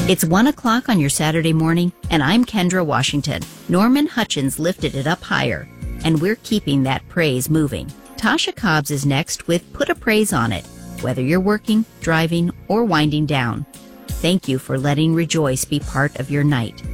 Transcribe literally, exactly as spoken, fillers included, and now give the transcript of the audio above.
It's one o'clock on your Saturday morning, and I'm Kendra Washington. Norman Hutchins lifted it up higher, and we're keeping that praise moving. Tasha Cobbs is next with Put a Praise on It, whether you're working, driving, or winding down. Thank you for letting Rejoice be part of your night.